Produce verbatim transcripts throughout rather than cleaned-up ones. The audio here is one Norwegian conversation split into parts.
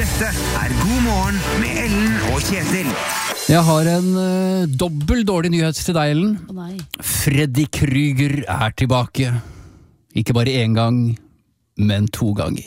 Dette er God morgen med Ellen og Kjetil. Jeg har en uh, dobbelt dårlig nyhet til deg, Ellen. Å nei. Freddy Krueger er tilbake. Ikke bare én gang, men to ganger.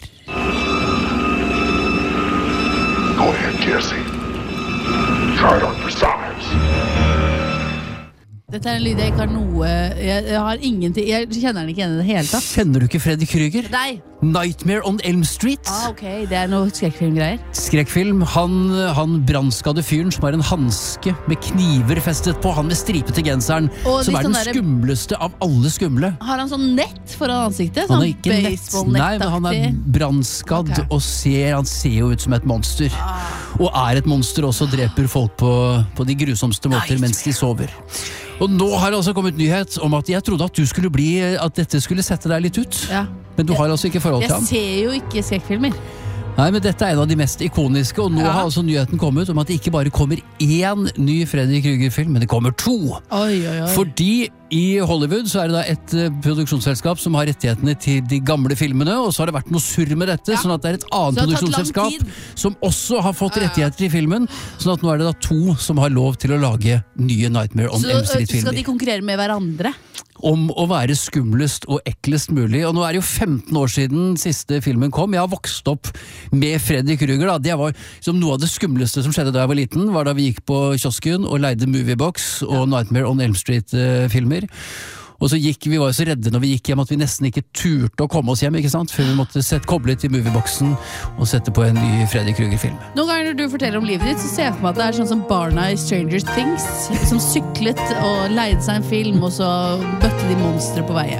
Go ahead, Jesse. Try it on for size. Dette er en lyd jeg ikke har noe Jeg, jeg har ingenting Jeg kjenner den ikke igjen i det hele tatt. Kjenner du ikke Freddy Krueger? Nei. Nightmare on Elm Street. Ah, ok, det er noe skrekkfilmgreier. Skrekkfilm. Han, han brannskadde fyren som har en hanske med kniver festet på. Han med stripete genseren, Og som litt er den sånn der- skumleste av alle skumle. Har han sånn nett foran ansiktet? Han Sånn er ikke nett, nei, men han er baseball-nettaktig. brannskadd Ok. og ser, han ser jo ut som et monster. Og er et monster også, dreper folk på, på de grusomste måter mens de sover. Og nå har det altså kommet nyhet om at jeg trodde at du skulle bli, at dette skulle sette deg litt ut. Ja. Men du har altså ikke forhold til Jeg ham. ser jo ikke skrekkfilmer. Nei, men dette er en av de mest ikoniske, og nå Ja. har altså nyheten kommet om at det ikke bare kommer én ny Freddy Krueger-film, men det kommer to. Oi, oi, oi. Fordi i Hollywood så er det da et uh, produksjonsselskap som har rettighetene til de gamle filmene, og så har det vært noe surr med dette, Ja. sånn at det er et Så annet det har tatt lang produksjonsselskap tid. som også har fått Ja, ja. rettigheter til filmen, sånn at nå er det da to som har lov til å lage nye Nightmare on Så Elm ø, skal Street-filmer. de konkurrere med hverandre? Om å være skumlest og eklest mulig. Og nå er det jo femten år siden siste filmen kom. Jeg har vokst opp med Freddy Krueger. Da. Det var liksom noe av det skumleste som skjedde da jeg var liten, var da vi gikk på kiosken og leide Moviebox og Nightmare on Elm Street-filmer. Og så gikk vi var jo så redde når vi gikk hjem at vi nesten ikke turte å komme oss hjem, ikke sant? Før vi måtte sette, koble til Movieboxen og sette på en ny Freddy Krueger-film. Noen ganger når du forteller om livet ditt, så ser jeg for meg at det er sånn som barna i Stranger Things, som syklet og leide seg en film, og så bøtte de monstre på vei hjem.